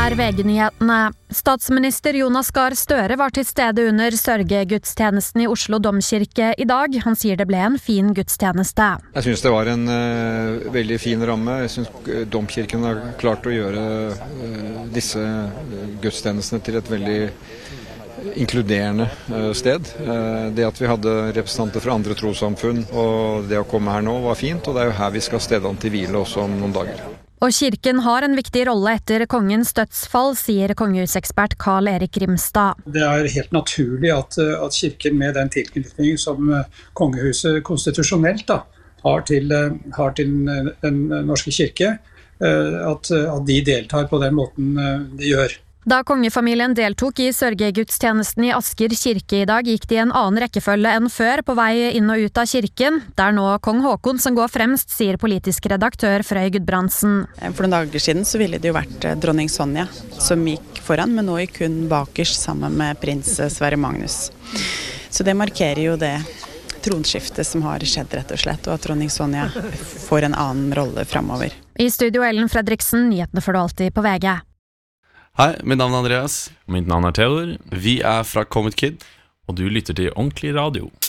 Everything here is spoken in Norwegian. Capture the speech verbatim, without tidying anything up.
er V G-nyhetene. Statsminister Jonas Gahr Støre var til stede under sørgegudstjenesten i Oslo Domkirke i dag. Han sier det ble en fin gudstjeneste. Jeg synes det var en uh, veldig fin ramme. Jeg synes Domkirken har klart å gjøre uh, disse gudstjenestene til et veldig inkluderende uh, sted. Uh, det at vi hadde representanter fra andre trossamfunn og det å komme her nå var fint, og det er jo her vi skal stedene til hvile også om noen dager. Og kirken har en viktig rolle etter kongens dødsfall, sier kongehusekspert Karl Erik Grimstad. Det er helt naturlig at, at kirken med den tilknytning som kongehuset konstitusjonelt da, har, til, har til den norske kirke, at, at de deltar på den måten de gjør. Da kongefamilien deltok i sørgegudstjenesten i Asker kirke i dag, gikk de i en annen rekkefølge enn før på vei inn og ut av kirken. Det er nå kong Håkon som går fremst, sier politisk redaktør Frøy Gudbrandsen. For noen dager siden så ville det jo vært dronning Sonja som gikk foran, men nå gikk hun bakerst sammen med prins Sverre Magnus. Så det markerer jo det tronskiftet som har skjedd rett og slett, og at dronning Sonja får en annen rolle fremover. I studio Ellen Fredriksen, nyhetene får du alltid på V G. Hei, mitt navn er Andreas. Mitt navn er Theodor. Vi er fra Comet Kid, og du lytter til Ordentlig Radio.